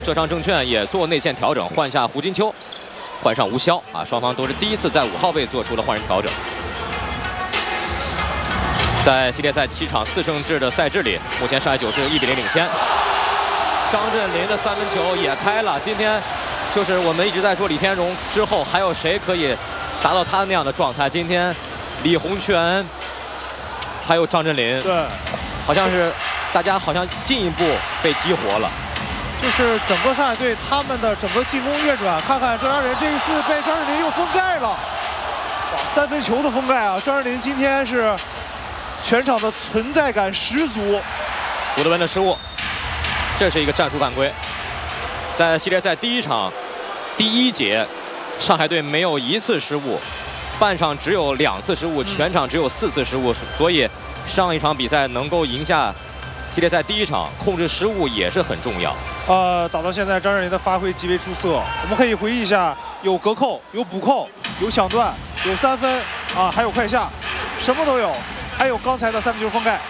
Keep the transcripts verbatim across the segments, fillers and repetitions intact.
浙商证券也做内线调整，换下胡金秋，换上吴潇啊，双方都是第一次在五号位做出了换人调整。在系列赛七场四胜制的赛制里，目前上海九是一比零领先。张镇麟的三分球也开了，今天就是我们一直在说李天荣之后还有谁可以达到他那样的状态？今天李洪权还有张镇麟， 对， 好像是大家好像进一步被激活了。 就是整个上海队他们的整个进攻跃转，看看郑阳人这一次被张镇麟又封盖了，哇，三分球的封盖啊！张镇麟今天是全场的存在感十足。 古德文的失误，这是一个战术犯规。在系列赛第一场第一节，上海队没有一次失误，半场只有两次失误，全场只有四次失误，所以上一场比赛能够赢下。 系列赛第一场控制失误也是很重要。 呃，打到现在，张镇麟的发挥极为出色。我们可以回忆一下，有隔扣，有补扣，有抢断，有三分啊，还有快下，什么都有。还有刚才的三分球封盖。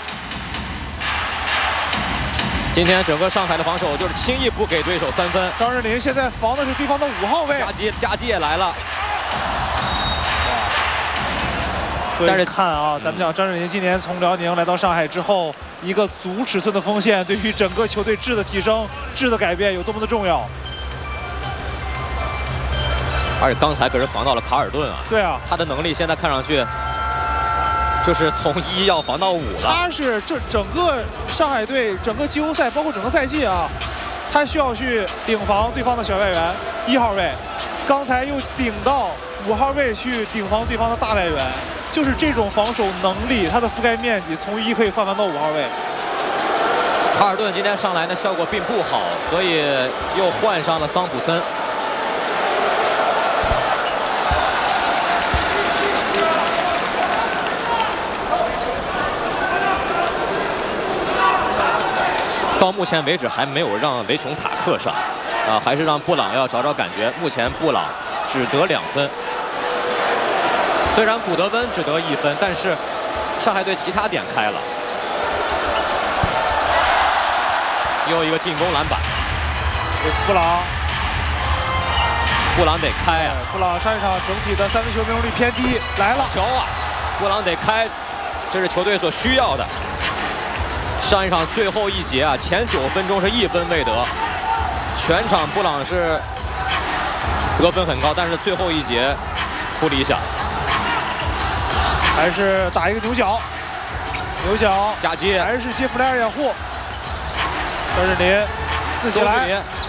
今天整个上海的防守就是轻易不给对手三分。 张镇麟现在防的是对方的五号位。 夹击，夹击也来了。 但是看啊，咱们讲张镇麟今年从辽宁来到上海之后，一个足尺寸的锋线对于整个球队质的提升、质的改变有多么的重要。 而且刚才可是防到了卡尔顿啊。 对啊， 他的能力现在看上去就是从一要防到五了。 他是这整个上海队整个季后赛，包括整个赛季啊，他需要去顶防对方的小外援一号位，刚才又顶到五号位去顶防对方的大外援。 就是这种防守能力，它的覆盖面积从一可以换防到五号位。 卡尔顿今天上来的效果并不好，所以又换上了桑普森。到目前为止还没有让维琼塔克上，啊，还是让布朗要找找感觉。目前布朗只得两分。 虽然古德温只得一分，但是上海队其他点开了。又一个进攻篮板， 布朗， 布朗得开啊！ 布朗上一场整体的三分球命中率偏低，来了球啊！布朗得开，这是球队所需要的。上一场最后一节啊，前九分钟是一分未得，全场布朗是得分很高，但是最后一节不理想。 还是打一个牛角，牛角夹击， 还是接弗莱尔掩护。张镇麟自己来。